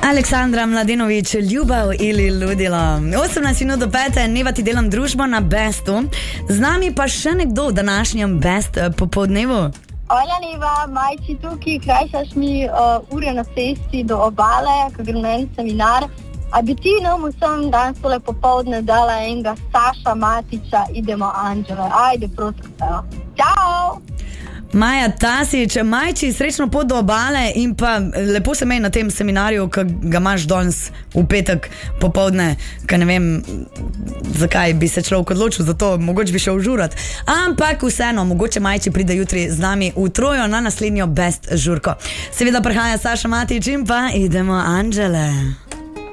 Aleksandra Mladenović, ljubav ili ludilo. 18 minut do 5, Neva ti delam družbo na Bestu. Z nami pa še nekdo v današnjem Best popoldnevu. Olja Neva, majči tukaj, krajšaš mi ure na cesti do obale, ko grem na en seminar. A bi ti nam vsem danes tole popoldne dala enega Saša Matiča, idemo Anđele. Ajde, prosim. Ćao! Maja Tasić, majči, srečno pot do obale in pa lepo se meni na tem seminarju, ki ga imaš danes v petek popoldne, ker ne vem, zakaj bi se človek odločil za to, mogoče bi šel žurat. Ampak vseeno, mogoče majči pride jutri z nami v Trojo na naslednjo Best žurko. Seveda prihaja Saša Matić in pa idemo Anđele.